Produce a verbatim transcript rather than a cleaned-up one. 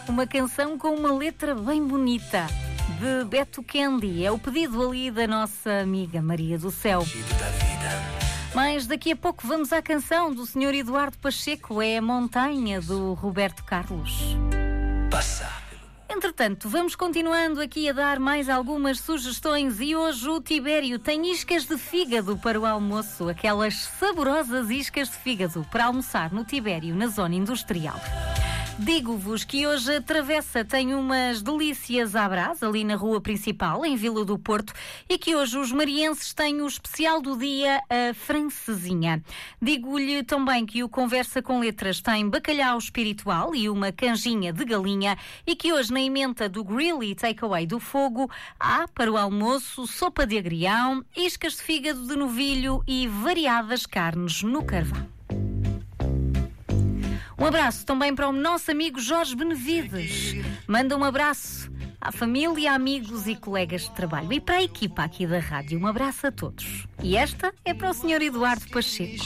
uma canção com uma letra bem bonita, de Beto Candy. É o pedido ali da nossa amiga Maria do Céu. Mas daqui a pouco vamos à canção do senhor Eduardo Pacheco, é a Montanha, do Roberto Carlos. Entretanto, vamos continuando aqui a dar mais algumas sugestões e hoje o Tibério tem iscas de fígado para o almoço, aquelas saborosas iscas de fígado para almoçar no Tibério, na zona industrial. Digo-vos que hoje a travessa tem umas delícias à brás, ali na rua principal, em Vila do Porto, e que hoje os marienses têm o especial do dia, a francesinha. Digo-lhe também que o Conversa com Letras tem bacalhau espiritual e uma canjinha de galinha, e que hoje na emenda do Grill e Takeaway do Fogo há, para o almoço, sopa de agrião, iscas de fígado de novilho e variadas carnes no carvão. Um abraço também para o nosso amigo Jorge Benevides. Manda um abraço à família, amigos e colegas de trabalho. E para a equipa aqui da rádio, um abraço a todos. E esta é para o senhor Eduardo Pacheco.